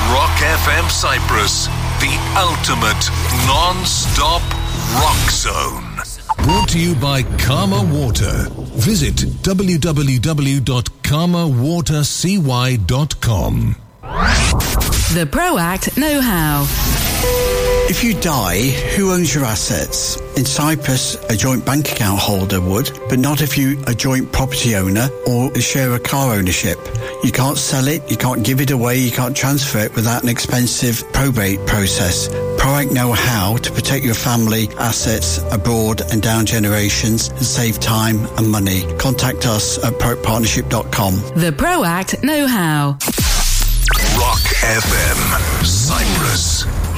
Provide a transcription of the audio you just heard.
Rock FM Cyprus, the ultimate non-stop rock zone. Brought to you by Karma Water. Visit www.karmawatercy.com. The ProAct Know-How. If you die, who owns your assets? In Cyprus, a joint bank account holder would, but not if you're a joint property owner or share a car ownership. You can't sell it, you can't give it away, you can't transfer it without an expensive probate process. ProAct know how to protect your family assets abroad and down generations and save time and money. Contact us at proactpartnership.com. The ProAct Know-How. Rock FM Cyprus.